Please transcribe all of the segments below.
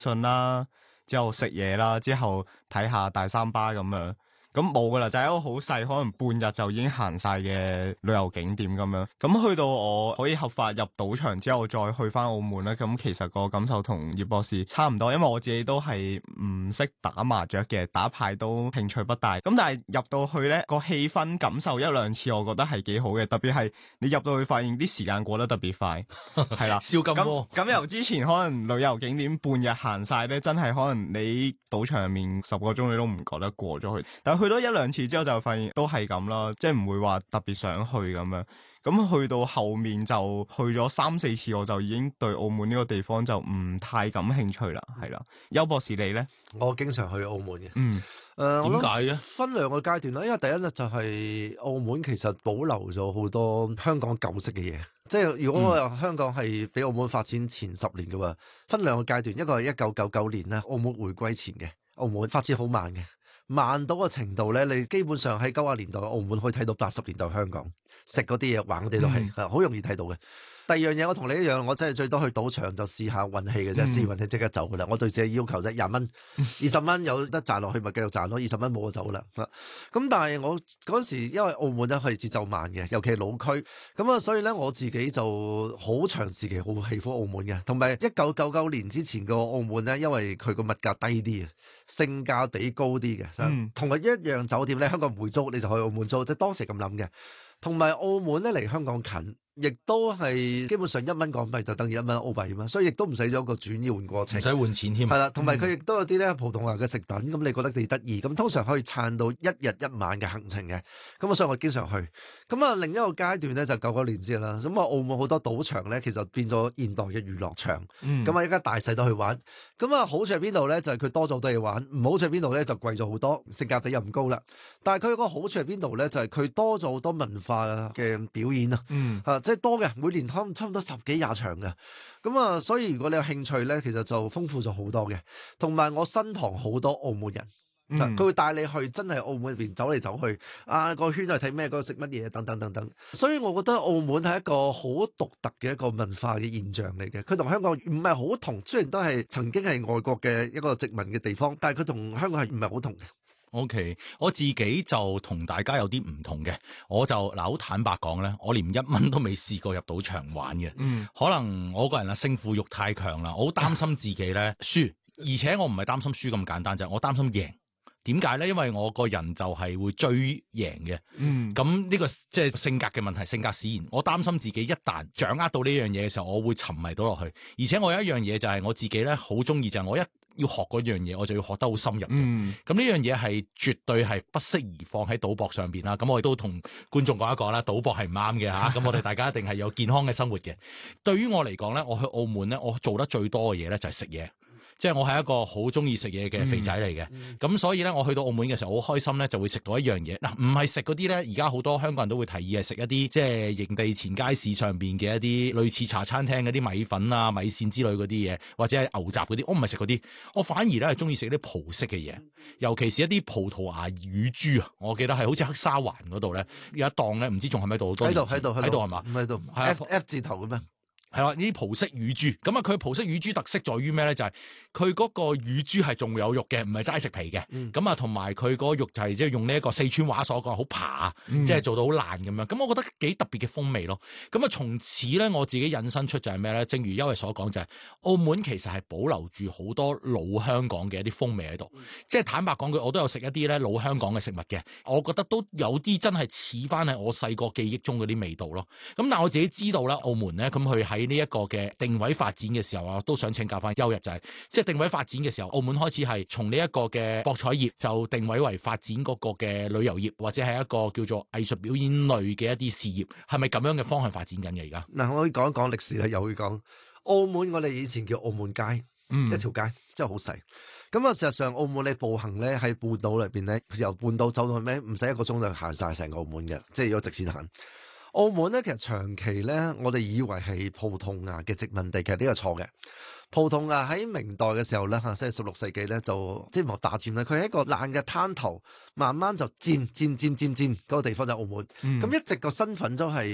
信啦，之後食嘢啦，之後睇下大三巴咁樣。咁冇噶啦，就係一個好細，可能半日就已經行晒嘅旅遊景點咁樣。咁去到我可以合法入賭場之後，再去翻澳門咧，咁其實個感受同葉博士差唔多，因為我自己都係唔識打麻雀嘅，打牌都興趣不大。咁但係入到去咧，個氣氛感受一兩次，我覺得係幾好嘅。特別係你入到去發現啲時間過得特別快，係啦， 燒金鍋。 咁由之前可能旅遊景點半日行晒咧，真係可能你賭場入面10個鐘你都唔覺得過咗去，但去多一兩次之後就發現都係咁啦，即係唔會話特別想去咁樣。咁去到後面就去咗3-4次，我就已經對澳門呢個地方就唔太感興趣啦，係啦。邱博士你呢？ 我經常去澳門嘅。 點解嘅？ 分兩個階段啦，因為第一咧就係澳門其實保留咗好多香港舊式嘅嘢，即係如果我話香港係比澳門發展前10年嘅話，分兩個階段，一個係1999年咧，澳門回歸前嘅，澳門發展好慢嘅。慢到個程度咧，你基本上喺90年代嘅澳門可以睇到80年代香港食嗰啲嘢，玩嗰啲都係好容易睇到嘅。第二樣嘢，我同你一樣，我真係最多去賭場就試下運氣嘅啫，試運氣即刻走噶啦。我對自己要求啫，20蚊、20蚊有得賺落去咪繼續賺咯，20蚊冇就走啦。咁但係我嗰時因為澳門咧係節奏慢嘅，尤其係老區，咁啊所以咧我自己就好長時期好喜歡澳門嘅，同埋1999年之前個澳門咧，因為佢個物價低啲嘅，性價比高啲嘅，同埋一樣酒店咧，香港唔會租，你就去澳門租，即係當時咁諗嘅。同埋澳門咧離香港近，亦都係基本上1蚊港幣就等於1蚊澳幣嘛，所以亦都唔使咗個轉換過程， 唔使換錢添。 係啦，同埋佢亦都有啲咧葡萄牙嘅食品，咁你覺得幾得意？咁通常可以撐到1日1晚嘅行程嘅，咁所以我經常去。咁啊另一個階段咧就99年之後啦，咁啊澳門好多賭場咧其實變咗現代嘅娛樂場，咁啊一家大細都去玩。咁啊好處喺邊度咧？就係佢多咗好多嘢玩，唔好處喺邊度咧？就貴咗好多，性價比又唔高啦。但係佢個好處喺邊度咧？就係佢多咗好多文化嘅表演啊，即係多嘅，每年差唔多10幾20場嘅，咁啊，所以如果你有興趣咧，其實就豐富咗好多嘅。同埋我身旁好多澳門人，佢會帶你去真係澳門入邊走嚟走去，個圈去睇咩，嗰度食乜嘢等等等等。所以我覺得澳門係一個好獨特嘅一個文化嘅現象嚟嘅。佢同香港唔係好同，雖然都係曾經係外國嘅一個殖民嘅地方，但係佢同香港係唔係好同嘅。 OK， 我自己就同大家有啲唔同嘅，我就好坦白講咧，我連1蚊都未試過入賭場玩嘅。可能我個人勝負欲太強啦，我好擔心自己咧輸，而且我唔係擔心輸咁簡單，就係我擔心贏。點解咧？因為我個人就係會追贏嘅。咁呢個即係性格嘅問題，性格使然。我擔心自己一旦掌握到呢樣嘢嘅時候，我會沉迷到落去。而且我有一樣嘢就係我自己咧好中意，就係我要學嗰樣嘢，我就要學得好深入嘅。咁呢樣嘢係絕對係不適宜放喺賭博上邊啦。咁我亦都同觀眾講一講啦，賭博係唔啱嘅吓。咁我哋大家一定係有健康嘅生活嘅。對於我嚟講咧，我去澳門咧，我做得最多嘅嘢咧就係食嘢。即係我係一個好中意食嘢嘅肥仔嚟嘅，咁所以咧我去到澳門嘅時候好開心咧，就會食到一樣嘢。嗱，唔係食嗰啲咧，而家好多香港人都會提議係食一啲即係營地前街市上邊嘅一啲類似茶餐廳嗰啲米粉啊、米線之類嗰啲嘢，或者係牛雜嗰啲，我唔係食嗰啲，我反而咧係中意食啲葡式嘅嘢，尤其是一啲葡萄牙乳豬啊，我記得係好似黑沙環嗰度咧有一檔咧，唔知仲喺咪度？喺度係嘛？ 唔喺度，係 F 字頭嘅咩？ 係啦，呢啲葡式乳豬，咁啊佢葡式乳豬特色在於咩咧？就係佢嗰個乳豬係仲有肉嘅，唔係齋食皮嘅。咁啊，同埋佢嗰個肉就係即係用呢一個四川話所講好扒，即係做到好爛咁樣。咁我覺得幾特別嘅風味咯。咁啊，從此咧我自己引申出就係咩咧？正如邱偉所講，就係澳門其實係保留住好多老香港嘅一啲風味喺度。即係坦白講句，我都有食一啲咧老香港嘅食物嘅，我覺得都有啲真係似翻係我細個記憶中嗰啲味道咯。咁但係我自己知道啦，澳門咧咁佢喺呢一個嘅定位發展嘅時候啊，都想請教翻邱日就係，即係定位發展嘅時候，澳門開始係從呢一個嘅博彩業就定位為發展嗰個嘅旅遊業，或者係一個叫做藝術表演類嘅一啲事業，係咪咁樣嘅方向發展緊嘅而家？ 嗱，我可以講一講歷史啦，又會講澳門，我哋以前叫澳門街，一條街真係好細。咁啊，事實上澳門你步行咧喺半島裏邊咧，由半島走到去咩，唔使1個鐘就行晒成個澳門嘅，即係有直線行。澳門咧，其實長期咧，我哋以為係葡萄牙嘅殖民地，其實呢個錯嘅。葡萄牙喺明代嘅時候咧，即係16世紀咧，就即係冇打佔咧，佢係一個爛嘅灘頭，慢慢就佔嗰個地方就澳門。咁一直個身份都係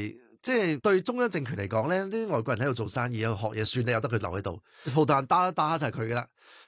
即係對中央政權嚟講咧，啲外國人喺度做生意、喺度學嘢，算你由得佢留喺度，鋪彈打就係佢噶啦。